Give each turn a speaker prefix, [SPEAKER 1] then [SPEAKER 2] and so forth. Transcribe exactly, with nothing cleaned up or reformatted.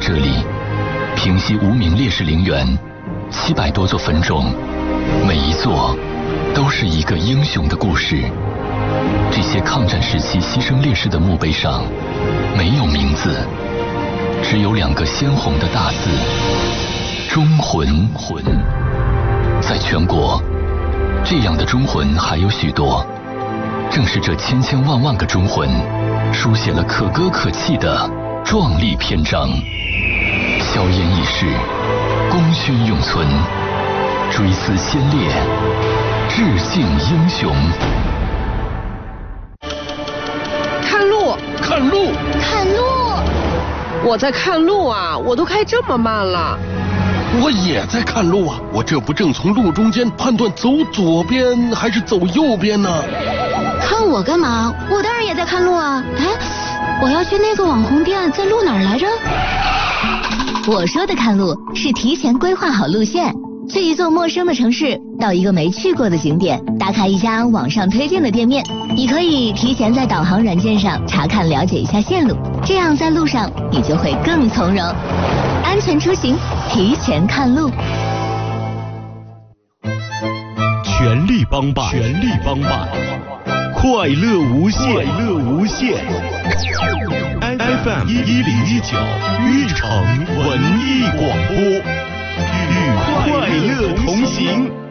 [SPEAKER 1] 这里，平息无名烈士陵园，七百多座坟冢，每一座都是一个英雄的故事。这些抗战时期牺牲烈士的墓碑上没有名字，只有两个鲜红的大字：忠魂。在全国，这样的忠魂还有许多，正是这千千万万个忠魂，书写了可歌可泣的壮丽篇章。硝烟易逝，功勋永存，追思先烈，致敬英雄。
[SPEAKER 2] 看路，
[SPEAKER 3] 看路，
[SPEAKER 4] 看路！
[SPEAKER 2] 我在看路啊，我都开这么慢了。
[SPEAKER 3] 我也在看路啊，我这不正从路中间判断走左边还是走右边呢？
[SPEAKER 4] 看我干嘛？我当然也在看路啊！哎，我要去那个网红店，在路哪儿来着？我说的看路是提前规划好路线，去一座陌生的城市，到一个没去过的景点，打卡一家网上推荐的店面。你可以提前在导航软件上查看了解一下线路，这样在路上你就会更从容。安全出行，提前看路。
[SPEAKER 5] 全力帮办，全力帮办，快乐无限，快乐无限。F M 一零一九玉城文艺广播，与快乐同行。